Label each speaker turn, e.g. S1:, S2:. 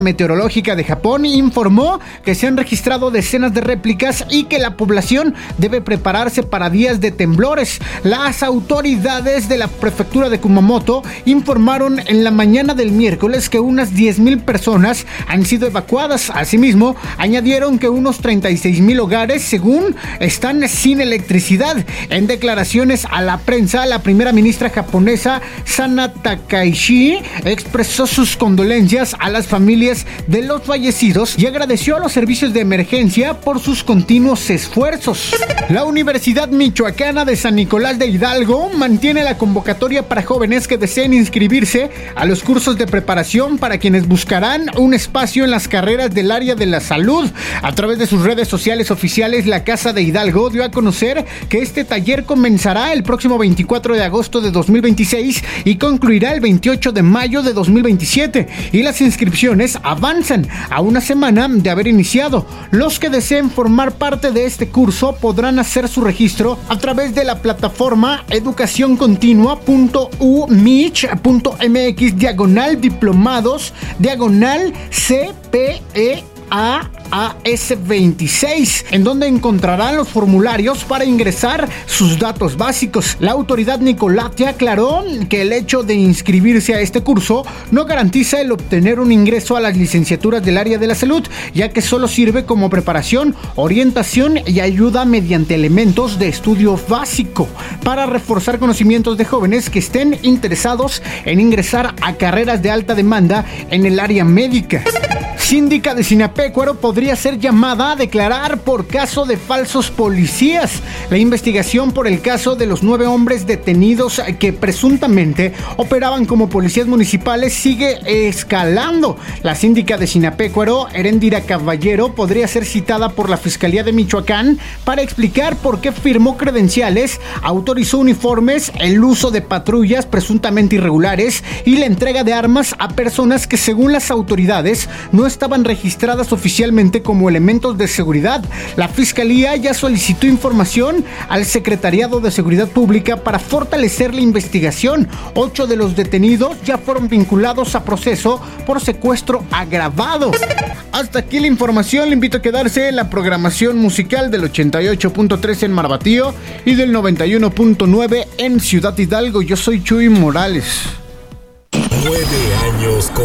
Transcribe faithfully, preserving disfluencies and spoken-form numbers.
S1: Meteorológica de Japón informó que se han registrado decenas de réplicas y que la población debe prepararse para días de temblores. Las autoridades de la prefectura de Kumamoto informaron en la mañana del miércoles que unas diez mil personas han sido evacuadas. Asimismo, añadieron que unos treinta y seis mil hogares, según, están sin electricidad. En declaraciones a la prensa, la primera ministra japonesa, Sana Takaishi, expresó sus condolencias a las familias de los fallecidos y agradeció a los servicios de emergencia por sus continuos esfuerzos. La Universidad Michoacana de San Nicolás de Hidalgo mantiene la convocatoria para jóvenes que deseen inscribirse a los cursos de preparación para quienes buscarán un espacio en las carreras del área de la salud. A través de sus redes sociales oficiales, la Casa de Hidalgo dio a conocer que este taller comenzará el próximo veinticuatro de agosto de dos mil veintiséis y concluirá el veintiocho de mayo de dos mil veintisiete, y las inscripciones avanzan a una semana de haber iniciado. Los que deseen formar parte de este curso podrán hacer su registro a través de la plataforma educacioncontinua.umich.mx diagonal diplomados diagonal C P E A A S veintiséis, en donde encontrarán los formularios para ingresar sus datos básicos. La autoridad Nicolati aclaró que el hecho de inscribirse a este curso no garantiza el obtener un ingreso a las licenciaturas del área de la salud, ya que solo sirve como preparación, orientación y ayuda mediante elementos de estudio básico para reforzar conocimientos de jóvenes que estén interesados en ingresar a carreras de alta demanda en el área médica. Síndica de Sinapecuaro podría ser llamada a declarar por caso de falsos policías. La investigación por el caso de los nueve hombres detenidos que presuntamente operaban como policías municipales sigue escalando. La síndica de Sinapecuaro, Heréndira Caballero, podría ser citada por la Fiscalía de Michoacán para explicar por qué firmó credenciales, autorizó uniformes, el uso de patrullas presuntamente irregulares y la entrega de armas a personas que, según las autoridades, no estaban registradas oficialmente como elementos de seguridad. La Fiscalía ya solicitó información al Secretariado de Seguridad Pública para fortalecer la investigación. Ocho de los detenidos ya fueron vinculados a proceso por secuestro agravado. Hasta aquí la información. Le invito a quedarse en la programación musical del ochenta y ocho punto tres en Marbatío y del noventa y uno punto nueve en Ciudad Hidalgo. Yo soy Chuy Morales.
S2: Nueve años con